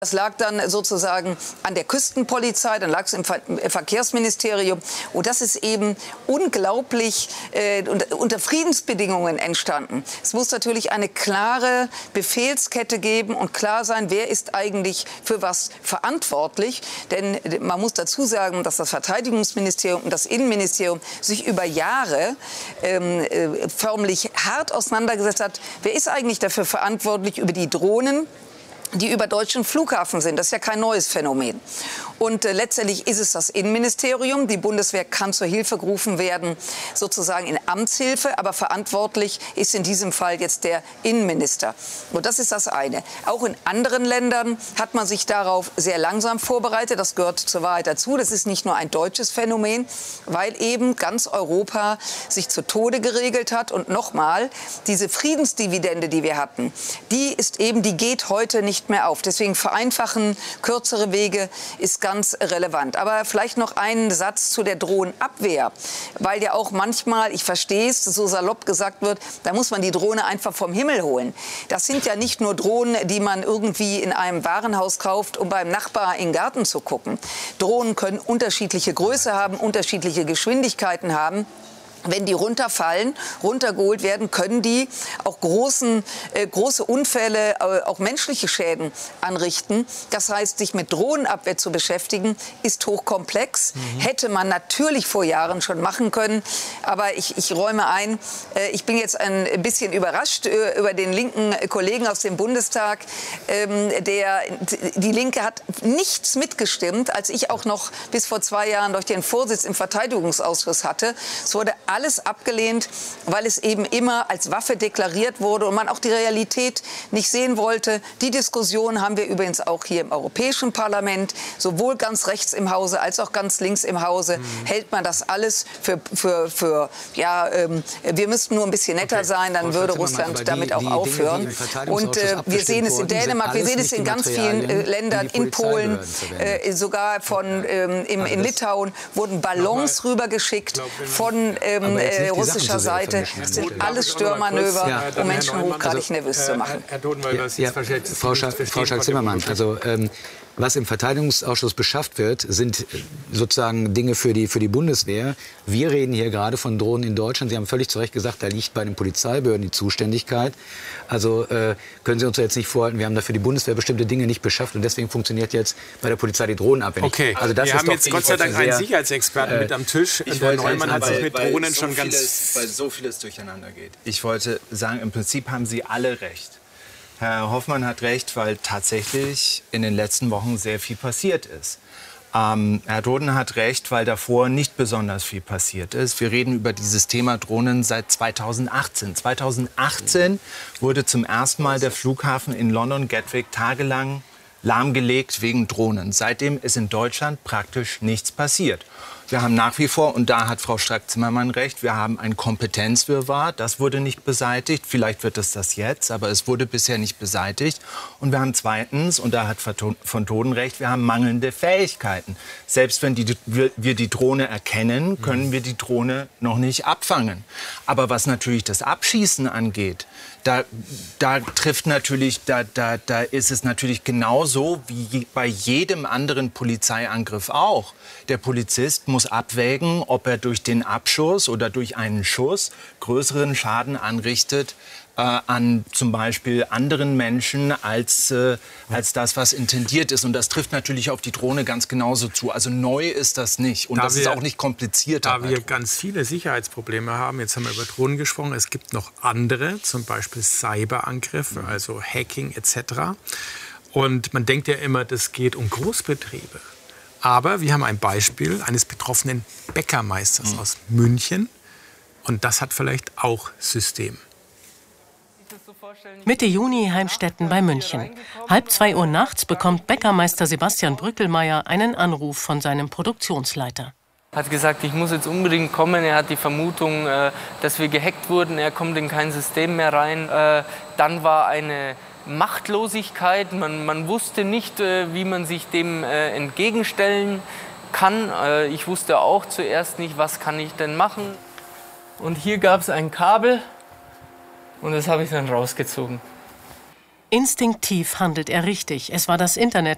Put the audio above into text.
Das lag dann sozusagen an der Küstenpolizei, dann lag es im Verkehrsministerium. Und das ist eben unglaublich unter Friedensbedingungen entstanden. Es muss natürlich eine klare Befehlskette geben und klar sein, wer ist eigentlich für was verantwortlich. Denn man muss dazu sagen, dass das Verteidigungsministerium und das Innenministerium sich über Jahre förmlich hart auseinandergesetzt hat. Wer ist eigentlich dafür verantwortlich über die Drohnen, die über deutschen Flughafen sind? Das ist ja kein neues Phänomen. Und letztendlich ist es das Innenministerium. Die Bundeswehr kann zur Hilfe gerufen werden, sozusagen in Amtshilfe. Aber verantwortlich ist in diesem Fall jetzt der Innenminister. Und das ist das eine. Auch in anderen Ländern hat man sich darauf sehr langsam vorbereitet. Das gehört zur Wahrheit dazu. Das ist nicht nur ein deutsches Phänomen, weil eben ganz Europa sich zu Tode geregelt hat. Und nochmal, diese Friedensdividende, die wir hatten, die geht heute nicht mehr auf. Deswegen vereinfachen, kürzere Wege ist ganz relevant. Aber vielleicht noch einen Satz zu der Drohnenabwehr, weil ja auch manchmal, ich verstehe es, so salopp gesagt wird, da muss man die Drohne einfach vom Himmel holen. Das sind ja nicht nur Drohnen, die man irgendwie in einem Warenhaus kauft, um beim Nachbar in den Garten zu gucken. Drohnen können unterschiedliche Größe haben, unterschiedliche Geschwindigkeiten haben. Wenn die runterfallen, runtergeholt werden, können die auch große Unfälle, auch menschliche Schäden anrichten. Das heißt, sich mit Drohnenabwehr zu beschäftigen, ist hochkomplex. Hätte man natürlich vor Jahren schon machen können. Aber ich räume ein, ich bin jetzt ein bisschen überrascht über den linken Kollegen aus dem Bundestag. Die Linke hat nichts mitgestimmt, als ich auch noch bis vor 2 Jahren durch den Vorsitz im Verteidigungsausschuss hatte. Es wurde alles abgelehnt, weil es eben immer als Waffe deklariert wurde und man auch die Realität nicht sehen wollte. Die Diskussion haben wir übrigens auch hier im Europäischen Parlament, sowohl ganz rechts im Hause als auch ganz links im Hause. Hält man das alles wir müssten nur ein bisschen netter sein, dann würde Russland damit auch aufhören. Und wir sehen es in Dänemark, wir sehen es in ganz vielen Ländern, in Polen, sogar in Litauen wurden Ballons rübergeschickt von russischer Seite. Das sind alles Störmanöver, um Menschen hochgradig nervös zu machen. Herr Todenwald, Frau Schark-Zimmermann, also was im Verteidigungsausschuss beschafft wird, sind sozusagen Dinge für die Bundeswehr. Wir reden hier gerade von Drohnen in Deutschland. Sie haben völlig zu Recht gesagt, da liegt bei den Polizeibehörden die Zuständigkeit. Also können Sie uns jetzt nicht vorhalten, wir haben dafür die Bundeswehr bestimmte Dinge nicht beschafft und deswegen funktioniert jetzt bei der Polizei die Drohnenabwehr nicht. Okay, also das wir haben jetzt Gott sei Dank einen Sicherheitsexperten mit am Tisch. Der Neumann hat sich mit Drohnen schon ganz... Weil so vieles durcheinander geht. Ich wollte sagen, im Prinzip haben Sie alle recht. Herr Hoffmann hat recht, weil tatsächlich in den letzten Wochen sehr viel passiert ist. Herr Doden hat recht, weil davor nicht besonders viel passiert ist. Wir reden über dieses Thema Drohnen seit 2018. 2018 wurde zum ersten Mal der Flughafen in London Gatwick tagelang lahmgelegt wegen Drohnen. Seitdem ist in Deutschland praktisch nichts passiert. Wir haben nach wie vor, und da hat Frau Strack-Zimmermann recht, wir haben ein Kompetenzwirrwarr. Das wurde nicht beseitigt. Vielleicht wird es das jetzt, aber es wurde bisher nicht beseitigt. Und wir haben zweitens, und da hat von Toden recht, wir haben mangelnde Fähigkeiten. Selbst wenn wir die Drohne erkennen, können wir die Drohne noch nicht abfangen. Aber was natürlich das Abschießen angeht, da ist es natürlich genauso wie bei jedem anderen Polizeiangriff auch. Der Polizist muss abwägen, ob er durch den Abschuss oder durch einen Schuss größeren Schaden anrichtet an zum Beispiel anderen Menschen als das, was intendiert ist. Und das trifft natürlich auf die Drohne ganz genauso zu. Also neu ist das nicht. Und das ist auch nicht komplizierter. Da wir ganz viele Sicherheitsprobleme haben, jetzt haben wir über Drohnen gesprochen, es gibt noch andere, zum Beispiel Cyberangriffe, also Hacking etc. Und man denkt ja immer, das geht um Großbetriebe. Aber wir haben ein Beispiel eines betroffenen Bäckermeisters aus München. Und das hat vielleicht auch System. Mitte Juni Heimstetten bei München. 1:30 Uhr nachts bekommt Bäckermeister Sebastian Brückelmeier einen Anruf von seinem Produktionsleiter. Er hat gesagt, ich muss jetzt unbedingt kommen. Er hat die Vermutung, dass wir gehackt wurden. Er kommt in kein System mehr rein. Dann war eine Machtlosigkeit. Man wusste nicht, wie man sich dem entgegenstellen kann. Ich wusste auch zuerst nicht, was kann ich denn machen. Und hier gab es ein Kabel und das habe ich dann rausgezogen. Instinktiv handelt er richtig. Es war das Internet,